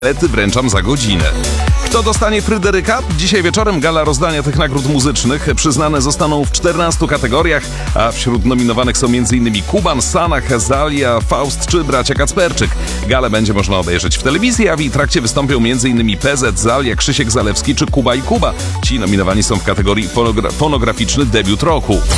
Bilety wręczam za godzinę. Kto dostanie Fryderyka? Dzisiaj wieczorem gala rozdania tych nagród muzycznych. Przyznane zostaną w 14 kategoriach, a wśród nominowanych są m.in. Kuban, Sanach, Zalia, Faust czy bracia Kacperczyk. Galę będzie można obejrzeć w telewizji, a w jej trakcie wystąpią m.in. PZ, Zalia, Krzysiek Zalewski czy Kuba i Kuba. Ci nominowani są w kategorii fonograficzny debiut roku.